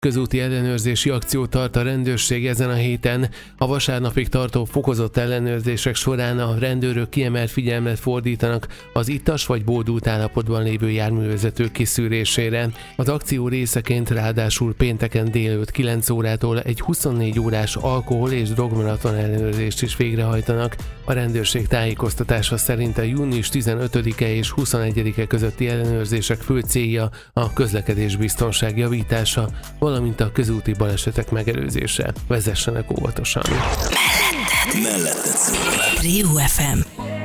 Közúti ellenőrzési akciót tart a rendőrség ezen a héten. A vasárnapig tartó fokozott ellenőrzések során a rendőrök kiemelt figyelmet fordítanak az ittas vagy bódult állapotban lévő járművezetők kiszűrésére. Az akció részeként ráadásul pénteken délelőtt 9 órától egy 24 órás alkohol- és drogmaraton ellenőrzést is végrehajtanak. A rendőrség tájékoztatása szerint a június 15-e és 21-e közötti ellenőrzések fő célja a közlekedés biztonság javítása, valamint a közúti balesetek megelőzése. Vezessenek óvatosan. Melletted szól. Trio FM.